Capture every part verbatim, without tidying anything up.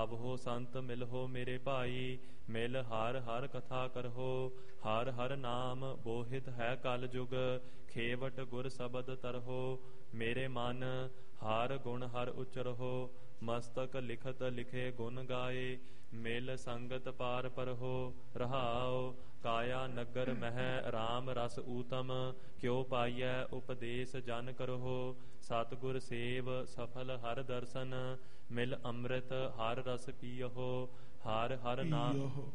ਆਵਹੋ ਸੰਤ ਮਿਲਹੋ ਮੇਰੇ ਭਾਈ, ਮਿਲ ਹਰ ਹਰ ਕਥਾ ਕਰਹੋ। ਹਰ ਹਰ ਨਾਮ ਬੋਹਿਤ ਹੈ ਕਲ ਜੁਗ, ਖੇਵਟ ਗੁਰ ਸ਼ਬਦ ਤਰਹੋ। ਮੇਰੇ ਮਨ ਹਰ ਗੁਣ ਹਰ ਉਚਰਹੋ, ਮਸਤਕ ਲਿਖਤ ਲਿਖੇ ਗੁਣ ਗਾਏ। ਮਿਲ ਸੰਗਤ ਪਾਰ ਪਰਹੋ ਰਹਾਉ, ਕਾਇਆ ਨਗਰ ਮਹਿ ਰਾਮ ਰਸ ਊਤਮ। ਕਿਉ ਪਾਈਐ ਉਪਦੇਸ਼ ਜਨ ਕਰਹੋ, ਸਤਿਗੁਰ ਸੇਵ ਸਫਲ ਹਰ ਦਰਸ਼ਨ। ਮਿਲ ਅੰਮ੍ਰਿਤ ਹਰ ਰਸ ਪੀਅਹੋ, ਹਰ ਹਰ ਨਾਮ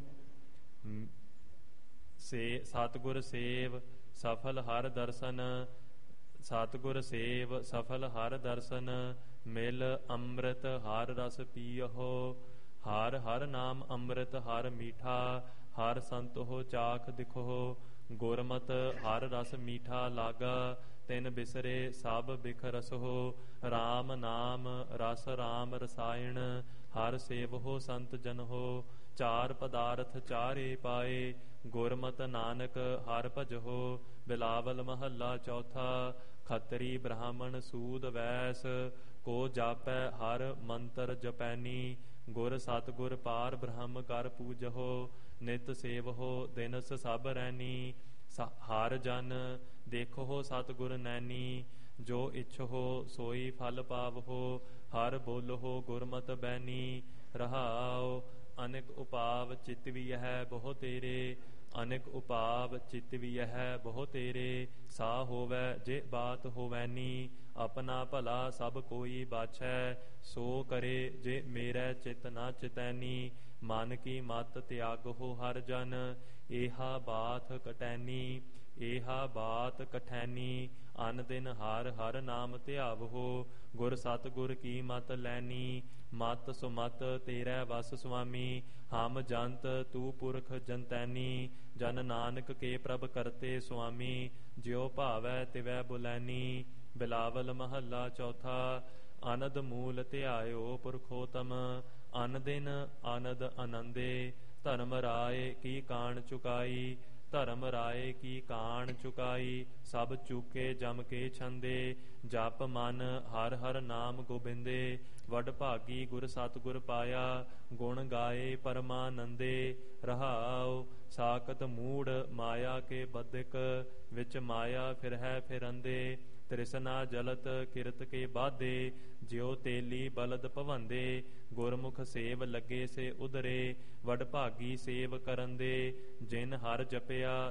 ਸੇ ਸਤਿਗੁਰ ਸੇਵ ਸਫਲ ਹਰ ਦਰਸ਼ਨ। ਸਤਿਗੁਰ ਸੇਵ ਸਫਲ ਹਰ ਦਰਸ਼ਨ, ਮਿਲ ਅੰਮ੍ਰਿਤ ਹਰ ਰਸ ਪੀਅਹੋ। ਹਰ ਹਰ ਨਾਮ ਅੰਮ੍ਰਿਤ ਹਰ ਮੀਠਾ, ਹਰ ਸੰਤੋ ਚਾਖ ਦਿਖੋ। ਗੁਰਮਤਿ ਹਰ ਰਸ ਮੀਠਾ ਲਾਗਾ, ਤਿਨ ਬਿਸਰੇ ਸਭ ਬਿਖ ਰਸਹੋ। ਰਾਮ ਨਾਮ ਰਸ ਰਾਮ ਰਸਾਇਣ, ਹਰ ਸੇਵਹੋ ਸੰਤ ਜਨਹੋ। ਚਾਰ ਪਦਾਰਥ ਚਾਰੇ ਪਾਏ, ਗੁਰਮਤਿ ਨਾਨਕ ਹਰ ਭਜਹੋ। ਬਿਲਾਵਲ ਮਹੱਲਾ ਚੌਥਾ। ਖੱਤਰੀ ਬ੍ਰਾਹਮਣ ਸੂਦ ਵੈਸ, ਕੋ ਜਾਪੈ ਹਰ ਮੰਤਰ ਜਪੈਨੀ। ਗੁਰ ਸਤਿਗੁਰ ਪਾਰ ਬ੍ਰਹਮ ਕਰ ਪੂਜਹੋ, ਨਿਤ ਸੇਵਹੋ ਦਿਨਸ ਸਭ ਰੈਨੀ। ਹਰ ਜਨ ਦੇਖੋ ਸਤਿਗੁਰ ਨੈਨੀ, ਜੋ ਇਛਹੋ ਸੋਈ ਫਲ ਪਾਵਹੋ। ਹਰ ਬੋਲਹੋ ਗੁਰਮਤਿ ਬੈਨੀ ਰਹਾਉ, ਅਨੇਕ ਉਪਾਵ ਚਿਤਵੀਐ ਬਹੁ ਤੇਰੇ। ਅਨੇਕ ਉਪਾਵ ਚਿਤਵੀਐ ਬਹੁ ਤੇਰੇ, ਸਾ ਹੋਵੈ ਜੇ ਬਾਤ ਹੋਵੈਨੀ। ਆਪਣਾ ਭਲਾ ਸਭ ਕੋਈ ਬਾਛੈ, ਸੋ ਕਰੇ ਜੇ ਮੇਰਾ ਚਿਤ ਨਾ ਚਿਤੈਨੀ। ਮਨ ਕੀ ਮਤ ਤਿਆਗਹੁ ਹਰ ਜਨ, ਏਹਾ ਬਾਤ ਕਟੈਨੀ। ਏਹਾ ਬਾਤ ਕਠੈਨੀ, ਅਨ ਦਿਨ ਹਰ ਹਰ ਨਾਮ ਧਿਆਵਹੋ। ਗੁਰ ਸਤਿਗੁਰ ਕੀ ਮਤ ਲੈਨੀ, ਮਤ ਸੁਮਤ ਤੇਰੇ ਵਸ ਸੁਆਮੀ। ਹਮ ਜੰਤ ਤੂ ਪੁਰਖ ਜੰਤੈਨੀ, ਜਨ ਨਾਨਕ ਕੇ ਪ੍ਰਭ ਕਰਤੇ ਸੁਆਮੀ। ਜਿਉ ਭਾਵੈ ਤਿਵੈ ਬੁਲੈਨੀ। ਬਿਲਾਵਲ ਮਹੱਲਾ ਚੌਥਾ। ਅਨਦ ਮੂਲ ਧਿਆਇਓ ਪੁਰਖੋਤਮ, ਅਨ ਦਿਨ ਅਨਦ ਆਨੰਦੇ। ਧਰਮ ਰਾਏ ਕੀ ਕਾਣ ਚੁਕਾਈ, ਧਰਮ ਰਾਏ ਕੀ ਕਾਣ ਚੁਕਾਈ। ਸਭ ਚੁਕੇ ਜਮ ਕੇ ਛੰਦੇ, ਜਪ ਮਨ ਹਰ ਹਰ ਨਾਮ ਗੋਬਿੰਦੇ। ਵਡ ਭਾਗੀ ਗੁਰ ਸਤਿਗੁਰ ਪਾਇਆ, ਗੁਣ ਗਾਏ ਪਰਮਾਨੰਦੇ ਰਹਾਉ। ਸਾਕਤ ਮੂੜ ਮਾਇਆ ਕੇ ਬਦਿਕ, ਵਿੱਚ ਮਾਇਆ ਫਿਰਹਿ ਫਿਰੰਦੇ। ਤ੍ਰਿਸ਼ਨਾ ਜਲਤ ਕਿਰਤ ਕੇ ਬਾਧੇ, ਜਿਉ ਤੇਲੀ ਬਲਦ ਭਵੰਦੇ। ਗੁਰਮੁਖ ਸੇਵ ਲੱਗੇ ਸੇ ਉਦਰੇ, ਵਡ ਭਾਗੀ ਸੇਵ ਕਰੰਦੇ। ਜਿਨ ਹਰ ਜਪਿਆ